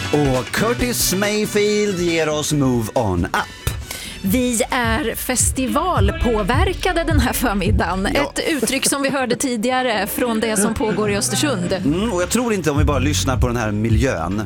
Och Curtis Mayfield ger oss Move On Up. Vi är festivalpåverkade den här förmiddagen. Ja. Ett uttryck som vi hörde tidigare från det som pågår i Östersund. Och jag tror inte, om vi bara lyssnar på den här miljön,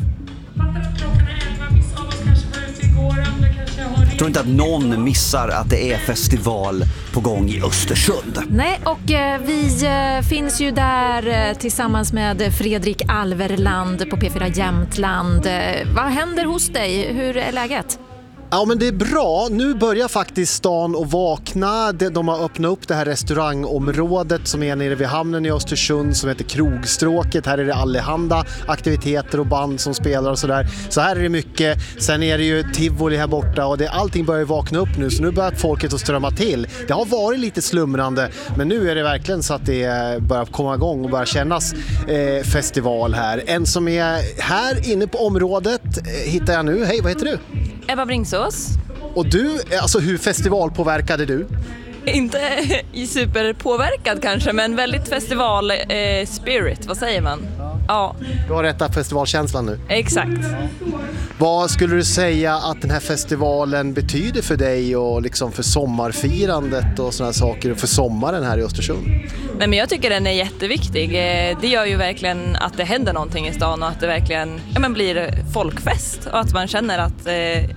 jag tror inte att någon missar att det är festival på gång i Östersund. Nej, och vi finns ju där tillsammans med Fredrik Alverland på P4 Jämtland. Vad händer hos dig? Hur är läget? Ja, men det är bra. Nu börjar faktiskt stan att vakna. De har öppnat upp det här restaurangområdet som är nere vid hamnen i Östersund som heter Krogstråket. Här är det allehanda aktiviteter och band som spelar och sådär. Så här är det mycket. Sen är det ju tivoli här borta och allting börjar vakna upp nu. Så nu börjar folket att strömma till. Det har varit lite slumrande, men nu är det verkligen så att det börjar komma igång och börjar kännas festival här. En som är här inne på området hittar jag nu. Hej, vad heter du? Ebba Bringsås. Och du, alltså hur festivalpåverkade du? Inte superpåverkad kanske, men väldigt festival-spirit, vad säger man? Ja, Du har rätta festivalkänslan nu. exakt. Vad skulle du säga att den här festivalen betyder för dig och liksom för sommarfirandet och sådana saker och för sommaren här i Östersund? Nej, men jag tycker den är jätteviktig. Det gör ju verkligen att det händer någonting i stan och att det verkligen blir folkfest och att man känner att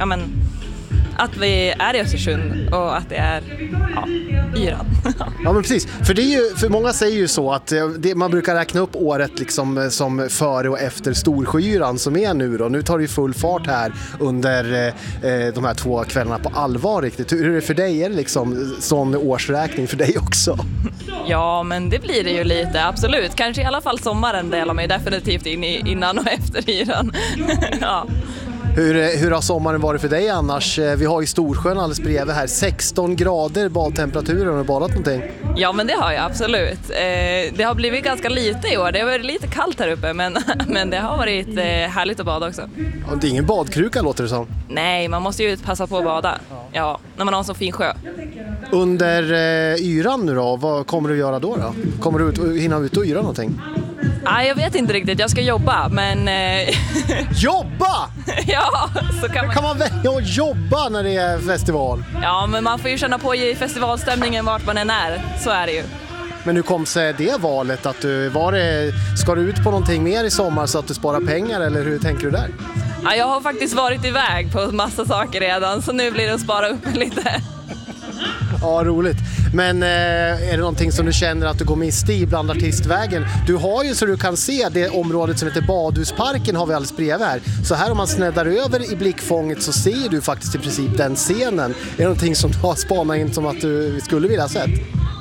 att vi är i Östersund och att det är yran. Ja, men precis. För det är ju, för många säger ju så att man brukar räkna upp året liksom som före och efter Storsjöyran som är nu då. Nu tar det ju full fart här under de här 2 kvällarna på allvar riktigt. Hur är det för dig? Är det liksom sån årsräkning för dig också? Ja, men det blir det ju lite, absolut. Kanske i alla fall sommaren delar man ju definitivt in i innan och efter yran. Ja. Hur har sommaren varit för dig annars? Vi har ju Storsjön alldeles bredvid här. 16 grader badtemperatur. Har du badat någonting? Ja, men det har jag absolut. Det har blivit ganska lite i år. Det har varit lite kallt här uppe, men det har varit härligt att bada också. Och det är ingen badkruka låter det som. Nej, man måste ju passa på att bada. Ja, när man har en så fin sjö. Under yran nu då, vad kommer du göra då? Kommer du hinna ut och yra någonting? Nej, jag vet inte riktigt. Jag ska jobba, men... Jobba! Ja, så kan man... Kan man välja att jobba när det är festival? Ja, men man får ju känna på i festivalstämningen vart man än är. Så är det ju. Men hur kom sig det valet? Att ska du ut på någonting mer i sommar så att du sparar pengar eller hur tänker du där? Ja, jag har faktiskt varit iväg på massa saker redan, så nu blir det att spara upp lite. Ja, roligt. Men är det någonting som du känner att du går miste i bland artistvägen? Du har ju så du kan se det området som heter Badhusparken har vi alldeles bredvid här. Så här om man snäddar över i blickfånget så ser du faktiskt i princip den scenen. Är det någonting som du har spanat in som att du skulle vilja ha sett?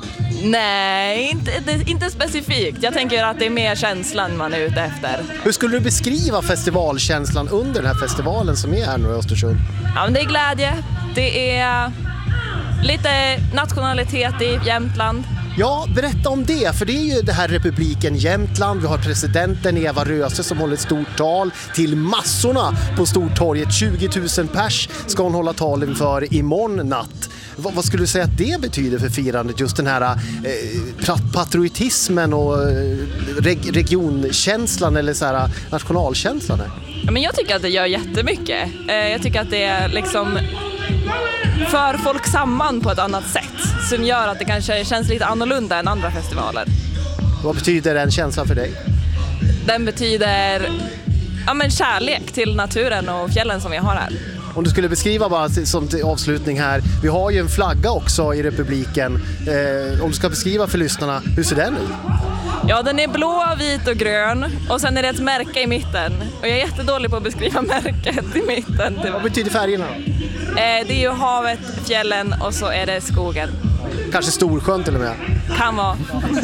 Nej, inte specifikt. Jag tänker att det är mer känslan man är ute efter. Hur skulle du beskriva festivalkänslan under den här festivalen som är här nu i Östersund? Ja, men det är glädje. Det är lite nationalitet i Jämtland. Ja, berätta om det, för det är ju det här republiken Jämtland. Vi har presidenten Eva Röse som håller ett stort tal till massorna på Stortorget. 20 000 pers ska hon hålla tal inför imorgon natt. Vad skulle du säga att det betyder för firandet, just den här patriotismen och regionkänslan eller så här, nationalkänslan? Ja, men jag tycker att det gör jättemycket. Jag tycker att det är liksom för folk samman på ett annat sätt som gör att det kanske känns lite annorlunda än andra festivaler. Vad betyder den känslan för dig? Den betyder kärlek till naturen och fjällen som vi har här. Om du skulle beskriva bara som till avslutning här, vi har ju en flagga också i republiken. Om du ska beskriva för lyssnarna, hur ser den ut? Ja, den är blå, vit och grön och sen är det ett märke i mitten. Och jag är jättedålig på att beskriva märket i mitten. Vad betyder färgerna? Det är ju havet, fjällen och så är det skogen. Kanske Storsjön till och med. Kan vara.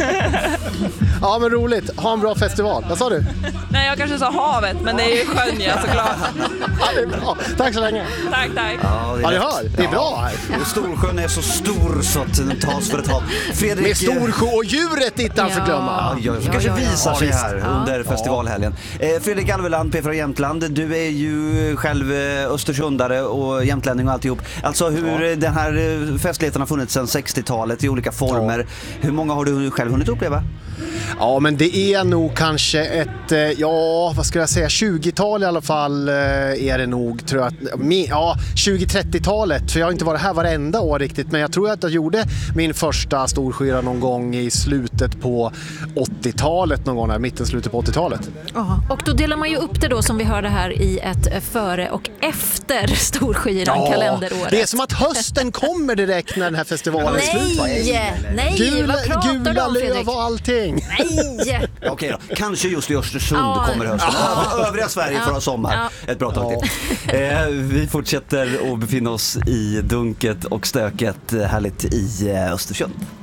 Ja, men roligt. Ha en bra festival. Vad sa du? Nej, jag kanske sa havet, men det är ju sjön, ja, såklart. Ja, det är bra. Tack så länge. Tack. Ja, ni hör. Det är bra här. Och Storsjön är så stor så att den tas för ett hav. Fredrik... Med Storsjö och djuret inte han får glömma. Ja, kanske visar sig här under festivalhelgen. Fredrik Alverland, P4 Jämtland. Du är ju själv östersundare och jämtlänning och alltihop. Alltså hur den här festligheten har funnits sedan 60-talet i olika former. Hur många har du själv hunnit uppleva? Ja, men det är nog kanske ett, vad ska jag säga, 20-tal i alla fall är det nog, tror jag. 20-30-talet, för jag har inte varit här varenda år riktigt, men jag tror att jag gjorde min första storskyra någon gång i slutet på 80-talet, någon gång här, slutet på 80-talet. Ja, och då delar man ju upp det då, som vi hörde här, i ett före och efter storskyran kalenderåret. Det är som att hösten kommer direkt när den här festivalen är slut. Nej, vad pratar du gula om, Fredrik? löv och allting. Nej! Okej då, kanske just i Östersund kommer hösten. Övriga Sverige får ha sommar ett bra tag till. Vi fortsätter att befinna oss i dunket och stöket härligt i Östersund.